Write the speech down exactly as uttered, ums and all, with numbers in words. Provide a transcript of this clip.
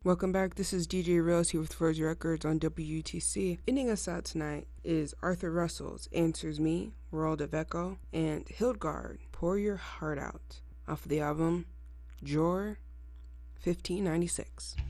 Welcome back. This is D J Rose here with Frozy Records on W U T C. Ending us out tonight is Arthur Russell's Answers Me, World of Echo, and Hildegard, Pour Your Heart Out, off of the album Jor fifteen ninety-six.